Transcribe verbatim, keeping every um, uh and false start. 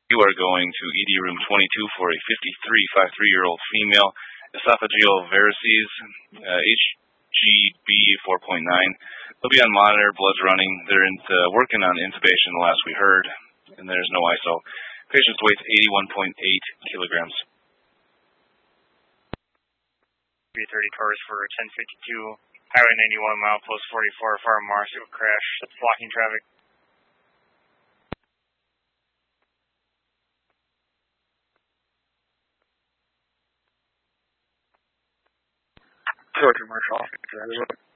You are going to E D room twenty-two for a fifty-three, fifty-three-year-old female, esophageal varices, uh, H G B four point nine. They'll be on monitor, blood's running. They're in, uh, working on intubation, the last we heard, and there's no I S O. Patient's weight eighty-one point eight kilograms. three thirty cars for ten fifty-two, Highway ninety-one, milepost forty-four, Farm Marshall crash, blocking traffic. Georgia Marshall,